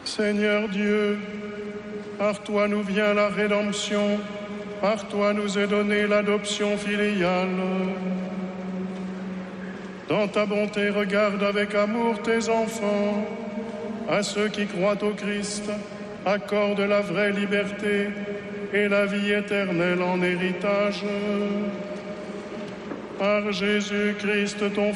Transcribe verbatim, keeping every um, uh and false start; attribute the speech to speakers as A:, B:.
A: Seigneur Dieu, par toi nous vient la rédemption, par toi nous est donnée l'adoption filiale. Dans ta bonté, regarde avec amour tes enfants. À ceux qui croient au Christ, accorde la vraie liberté et la vie éternelle en héritage. Par Jésus-Christ, ton